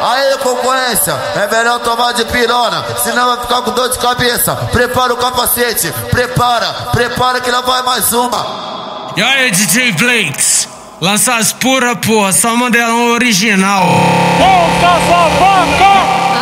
Aí, concorrência, é melhor tomar de pirona, senão vai ficar com dor de cabeça. Prepara o capacete, prepara que lá vai mais uma. E aí, DJ Blakes, lança as pura, porra, só mandelão original. Ô, Casablanca!